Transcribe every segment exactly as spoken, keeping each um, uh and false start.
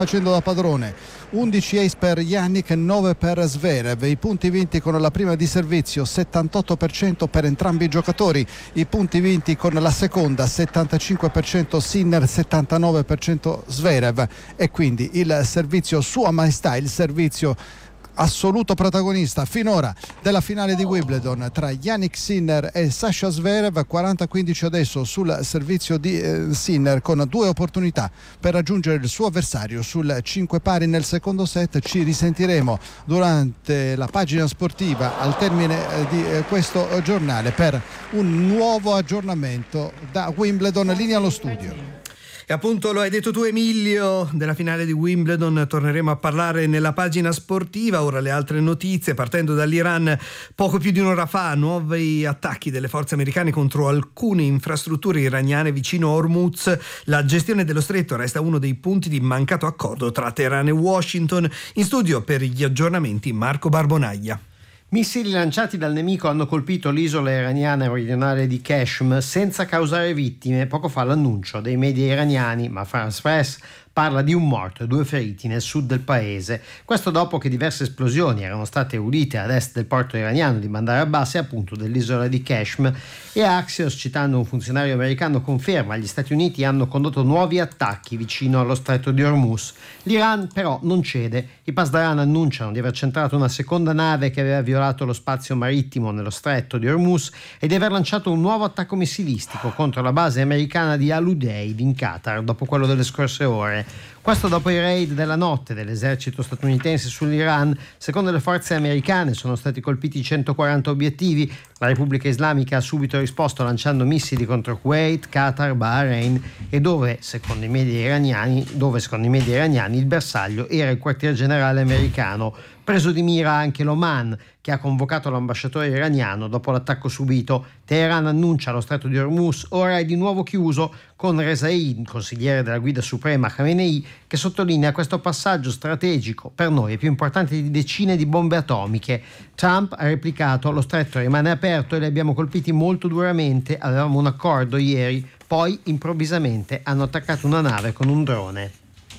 Facendo da padrone, undici ace per Jannik, nove per Zverev. I punti vinti con la prima di servizio, settantotto per cento per entrambi i giocatori. I punti vinti con la seconda, settantacinque per cento Sinner, settantanove per cento Zverev. E quindi il servizio Sua Maestà, il servizio assoluto protagonista finora della finale di Wimbledon tra Jannik Sinner e Sasha Zverev. quaranta a quindici adesso sul servizio di eh, Sinner, con due opportunità per raggiungere il suo avversario sul cinque pari nel secondo set. Ci risentiremo durante la pagina sportiva al termine eh, di eh, questo giornale per un nuovo aggiornamento da Wimbledon. Linea allo studio. E appunto lo hai detto tu, Emilio, della finale di Wimbledon torneremo a parlare nella pagina sportiva. Ora le altre notizie, partendo dall'Iran. Poco più di un'ora fa, nuovi attacchi delle forze americane contro alcune infrastrutture iraniane vicino a Hormuz. La gestione dello stretto resta uno dei punti di mancato accordo tra Teheran e Washington. In studio per gli aggiornamenti Marco Barbonaglia. Missili lanciati dal nemico hanno colpito l'isola iraniana meridionale di Qeshm senza causare vittime. Poco fa l'annuncio dei media iraniani, ma France Press parla di un morto e due feriti nel sud del paese. Questo dopo che diverse esplosioni erano state udite ad est del porto iraniano di Bandar Abbas e appunto dell'isola di Qeshm. E Axios, citando un funzionario americano, conferma che gli Stati Uniti hanno condotto nuovi attacchi vicino allo stretto di Hormuz. L'Iran però non cede. I Pasdaran annunciano di aver centrato una seconda nave che aveva violato lo spazio marittimo nello stretto di Hormuz e di aver lanciato un nuovo attacco missilistico contro la base americana di Al Udeid in Qatar dopo quello delle scorse ore. Questo dopo i raid della notte dell'esercito statunitense sull'Iran. Secondo le forze americane sono stati colpiti centoquaranta obiettivi. La Repubblica Islamica ha subito risposto lanciando missili contro Kuwait, Qatar, Bahrain e dove, secondo i media iraniani, dove secondo i media iraniani il bersaglio era il quartier generale americano. Preso di mira anche l'Oman, che ha convocato l'ambasciatore iraniano dopo l'attacco subito. Teheran annuncia lo stretto di Hormuz ora è di nuovo chiuso, con Rezai, consigliere della guida suprema Khamenei, che sottolinea questo passaggio strategico per noi è più importante di decine di bombe atomiche. Trump ha replicato: lo stretto rimane aperto e li abbiamo colpiti molto duramente, avevamo un accordo ieri, poi improvvisamente hanno attaccato una nave con un drone.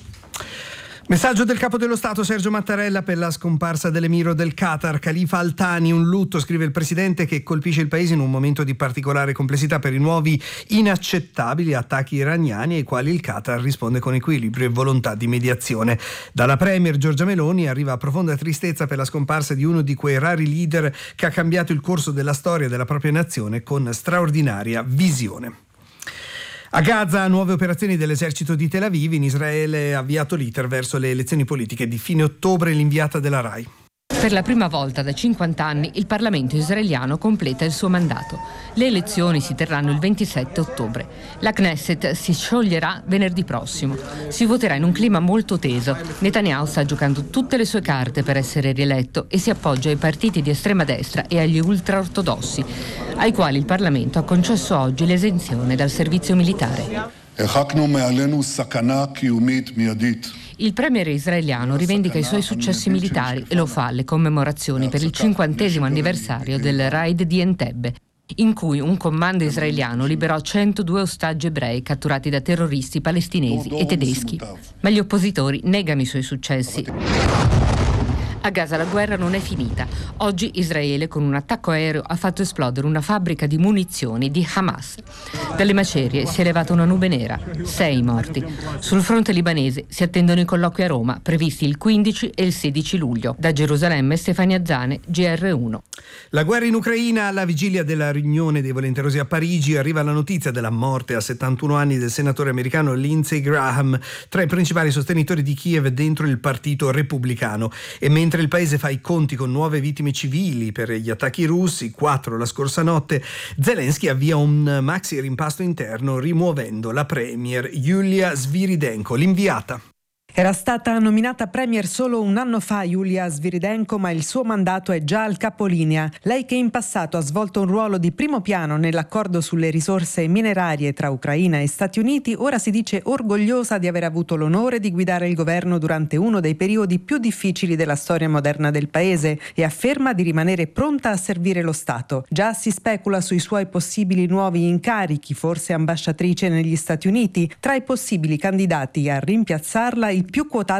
Messaggio del capo dello Stato Sergio Mattarella per la scomparsa dell'emiro del Qatar Khalifa Al Thani. Un lutto, scrive il presidente, che colpisce il paese in un momento di particolare complessità per i nuovi inaccettabili attacchi iraniani ai quali il Qatar risponde con equilibrio e volontà di mediazione. Dalla premier Giorgia Meloni arriva profonda tristezza per la scomparsa di uno di quei rari leader che ha cambiato il corso della storia della propria nazione con straordinaria visione. A Gaza, nuove operazioni dell'esercito di Tel Aviv. In Israele ha avviato l'iter verso le elezioni politiche di fine ottobre. L'inviata della RAI. Per la prima volta da cinquanta anni il Parlamento israeliano completa il suo mandato. Le elezioni si terranno il ventisette ottobre. La Knesset si scioglierà venerdì prossimo. Si voterà in un clima molto teso. Netanyahu sta giocando tutte le sue carte per essere rieletto e si appoggia ai partiti di estrema destra e agli ultraortodossi, ai quali il Parlamento ha concesso oggi l'esenzione dal servizio militare. Il premier israeliano rivendica i suoi successi militari e lo fa alle commemorazioni per il cinquantesimo anniversario del raid di Entebbe, in cui un comando israeliano liberò centodue ostaggi ebrei catturati da terroristi palestinesi e tedeschi. Ma gli oppositori negano i suoi successi. A Gaza la guerra non è finita. Oggi Israele con un attacco aereo ha fatto esplodere una fabbrica di munizioni di Hamas. Dalle macerie si è levata una nube nera, sei morti. Sul fronte libanese si attendono i colloqui a Roma, previsti il quindici e il sedici luglio. Da Gerusalemme Stefania Zane, G R uno. La guerra in Ucraina. Alla vigilia della riunione dei volenterosi a Parigi arriva la notizia della morte a settantuno anni del senatore americano Lindsey Graham, tra i principali sostenitori di Kiev dentro il partito repubblicano. E mentre Mentre il paese fa i conti con nuove vittime civili per gli attacchi russi, quattro la scorsa notte, Zelensky avvia un maxi rimpasto interno rimuovendo la premier Yulia Sviridenko, l'inviata. Era stata nominata premier solo un anno fa Yulia Sviridenko, ma il suo mandato è già al capolinea. Lei, che in passato ha svolto un ruolo di primo piano nell'accordo sulle risorse minerarie tra Ucraina e Stati Uniti, ora si dice orgogliosa di aver avuto l'onore di guidare il governo durante uno dei periodi più difficili della storia moderna del paese e afferma di rimanere pronta a servire lo Stato. Già si specula sui suoi possibili nuovi incarichi, forse ambasciatrice negli Stati Uniti. Tra i possibili candidati a rimpiazzarla, il più quotato